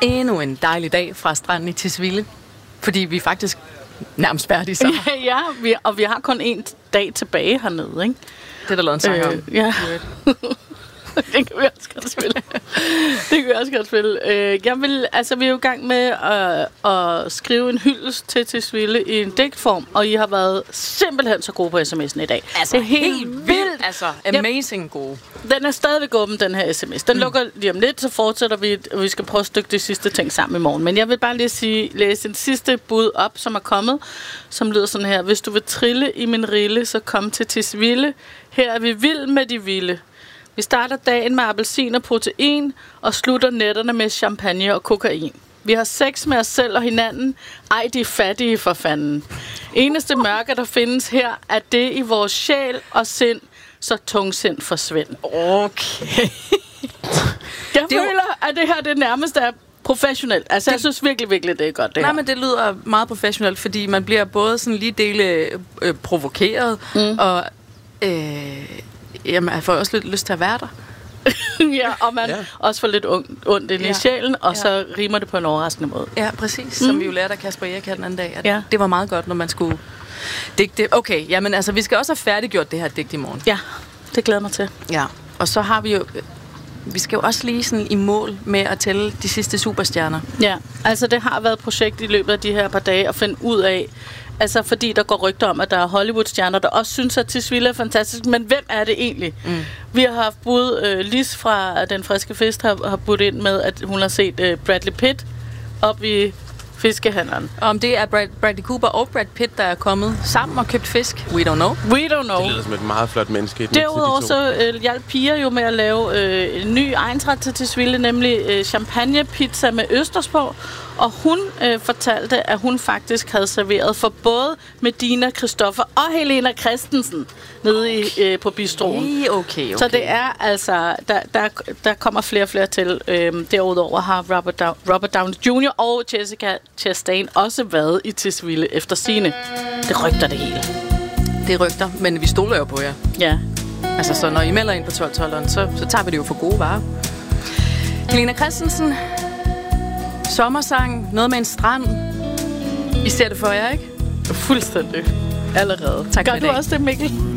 Endnu en dejlig dag fra stranden i Tisvilde, fordi vi er faktisk nærmest færdige så. Ja, vi har kun en dag tilbage hernede, ikke? Det er der lavet en sang om. Ja. Det kan vi også godt spille. Vi er jo i gang med at skrive en hyldest til Tisvilde i en digtform, og I har været simpelthen så gode på sms'en i dag. Altså, det er helt vildt. Altså, amazing gode. Den er stadigvæk åben, den her sms. Den lukker lige om lidt, så fortsætter vi, og vi skal prøve at stykke de sidste ting sammen i morgen. Men jeg vil bare lige læse en sidste bud op, som er kommet, som lyder sådan her. Hvis du vil trille i min rille, så kom til Tisvilde. Her er vi vild med de vilde. Vi starter dagen med appelsin og protein, og slutter nætterne med champagne og kokain. Vi har sex med os selv og hinanden. Ej, de er fattige for fanden. Eneste mørke, der findes her, er det i vores sjæl og sind, så tungsind forsvinder. Okay. Jeg føler, at det her det nærmest er professionelt. Altså, jeg synes virkelig, det er godt, det her. Nej, men det lyder meget professionelt, fordi man bliver både sådan lige dele provokeret, og jeg får også lidt lyst til at være der. Ja, og man også får lidt ondt ind i sjælen, og så rimer det på en overraskende måde. Ja, præcis. Som vi jo lærte af Kasper Erik her den anden dag. At det var meget godt, når man skulle digte. Okay, jamen altså, vi skal også have færdiggjort det her digt i morgen. Ja, det glæder mig til. Ja, og så har vi jo... Vi skal jo også lige sådan i mål med at tælle de sidste superstjerner. Ja, altså det har været et projekt i løbet af de her par dage at finde ud af, altså fordi der går rygter om, at der er Hollywood-stjerner, der også synes, at Tisvilde er fantastisk, men hvem er det egentlig? Vi har haft bud, Lis fra Den Friske Fisk har budt ind med, at hun har set Bradley Pitt op i fiskehandleren. Om det er Bradley Cooper og Brad Pitt, der er kommet sammen og købt fisk. We don't know. We don't know. Det lyder som et meget flot menneske. Derudover så hjalp Pia jo med at lave en ny egnsret til Tisvilde, nemlig champagnepizza med østers på. Og hun fortalte, at hun faktisk havde serveret for både Medina Christoffer og Helena Christensen nede på bistroen. Okay. Så det er altså, der kommer flere og flere til. Derudover har Robert Downey Jr. og Jessica Chastain også været i Tisvilde efter sigende. Det rygter det hele. Det rygter, men vi stoler jo på jer. Ja. Altså, så når I melder ind på 12-12'eren, så tager vi det jo for gode varer. Helena Christensen, sommersang, noget med en strand. I ser det for jer, ikke? Fuldstændig. Allerede. Tak Gør du også det, Mikkel?